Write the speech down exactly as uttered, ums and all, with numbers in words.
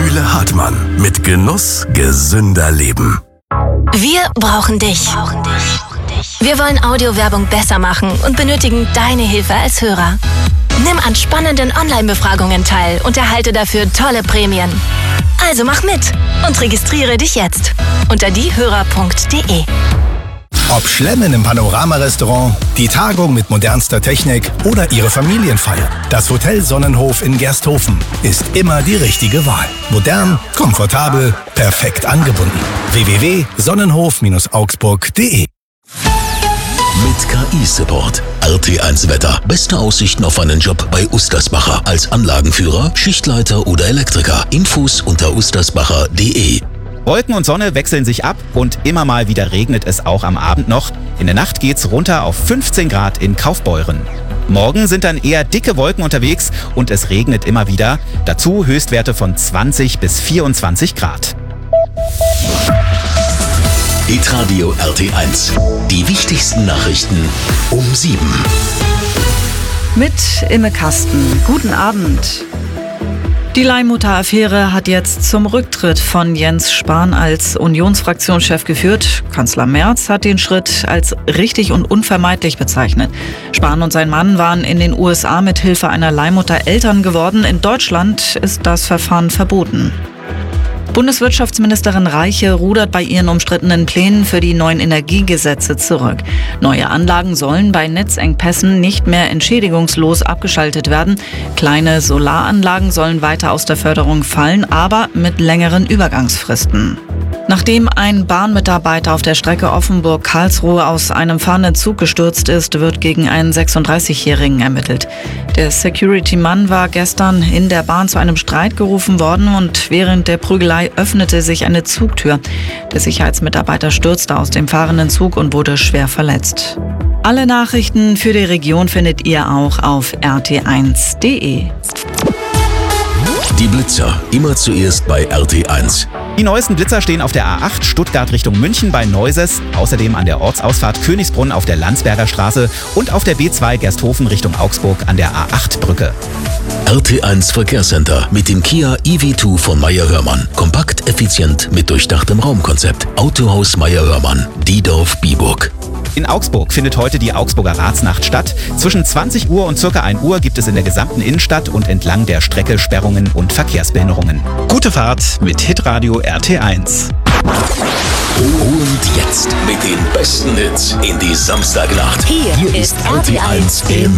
Mühle Hartmann. Mit Genuss gesünder Leben. Wir brauchen dich. Wir wollen Audiowerbung besser machen und benötigen deine Hilfe als Hörer. Nimm an spannenden Online-Befragungen teil und erhalte dafür tolle Prämien. Also mach mit und registriere dich jetzt unter diehörer punkt de. Ob Schlemmen im Panorama-Restaurant, die Tagung mit modernster Technik oder Ihre Familienfeier, das Hotel Sonnenhof in Gersthofen ist immer die richtige Wahl. Modern, komfortabel, perfekt angebunden. w w w punkt sonnenhof augsburg punkt de. Mit K I-Support. R T eins Wetter. Beste Aussichten auf einen Job bei Ustersbacher. Als Anlagenführer, Schichtleiter oder Elektriker. Infos unter ustersbacher punkt de. Wolken und Sonne wechseln sich ab und immer mal wieder regnet es auch am Abend noch. In der Nacht geht's runter auf fünfzehn Grad in Kaufbeuren. Morgen sind dann eher dicke Wolken unterwegs und es regnet immer wieder. Dazu Höchstwerte von zwanzig bis vierundzwanzig Grad. Hitradio R T eins. Die wichtigsten Nachrichten um sieben. Mit Imme Kasten. Guten Abend. Die Leihmutter-Affäre hat jetzt zum Rücktritt von Jens Spahn als Unionsfraktionschef geführt. Kanzler Merz hat den Schritt als richtig und unvermeidlich bezeichnet. Spahn und sein Mann waren in den U S A mit Hilfe einer Leihmutter Eltern geworden. In Deutschland ist das Verfahren verboten. Bundeswirtschaftsministerin Reiche rudert bei ihren umstrittenen Plänen für die neuen Energiegesetze zurück. Neue Anlagen sollen bei Netzengpässen nicht mehr entschädigungslos abgeschaltet werden. Kleine Solaranlagen sollen weiter aus der Förderung fallen, aber mit längeren Übergangsfristen. Nachdem ein Bahnmitarbeiter auf der Strecke Offenburg-Karlsruhe aus einem fahrenden Zug gestürzt ist, wird gegen einen sechsunddreißigjährigen ermittelt. Der Security-Mann war gestern in der Bahn zu einem Streit gerufen worden und während der Prügelei öffnete sich eine Zugtür. Der Sicherheitsmitarbeiter stürzte aus dem fahrenden Zug und wurde schwer verletzt. Alle Nachrichten für die Region findet ihr auch auf r t eins punkt de. Die Blitzer. Immer zuerst bei R T eins. Die neuesten Blitzer stehen auf der A acht Stuttgart Richtung München bei Neuses, außerdem an der Ortsausfahrt Königsbrunn auf der Landsberger Straße und auf der B zwei Gersthofen Richtung Augsburg an der A acht Brücke. R T eins Verkehrscenter mit dem Kia E V zwei von Meyer-Hörmann. Kompakt, effizient mit durchdachtem Raumkonzept. Autohaus Meyer-Hörmann, Diedorf-Biburg. In Augsburg findet heute die Augsburger Ratsnacht statt. Zwischen zwanzig Uhr und ca. ein Uhr gibt es in der gesamten Innenstadt und entlang der Strecke Sperrungen und Verkehrsbehinderungen. Gute Fahrt mit Hitradio R T eins. Und jetzt mit den besten Hits in die Samstagnacht. Hier, Hier ist R T eins im